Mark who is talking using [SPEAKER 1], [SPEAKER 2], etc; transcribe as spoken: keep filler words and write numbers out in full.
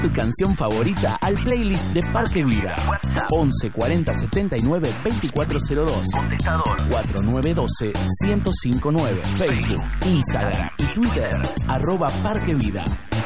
[SPEAKER 1] tu canción favorita al playlist de Parque Vida. once cuarenta setenta y nueve veinticuatro cero dos. Contestador cuatro nueve uno dos uno cero cinco nueve. Facebook, Instagram y Twitter arroba Parque Vida.